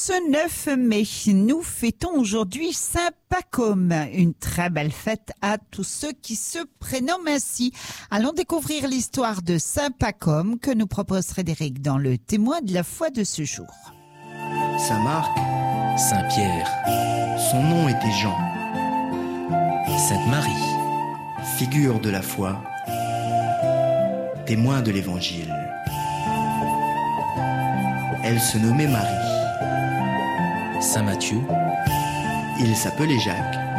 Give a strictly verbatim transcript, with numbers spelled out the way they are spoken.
Ce neuf mai, nous fêtons aujourd'hui Saint Pacôme, une très belle fête à tous ceux qui se prénomment ainsi. Allons découvrir l'histoire de Saint Pacôme que nous propose Frédéric dans le témoin de la foi de ce jour. Saint Marc, Saint Pierre, son nom était Jean, Sainte Marie, figure de la foi, témoin de l'Évangile. Elle se nommait Marie. Saint Matthieu, Il s'appelait Jacques,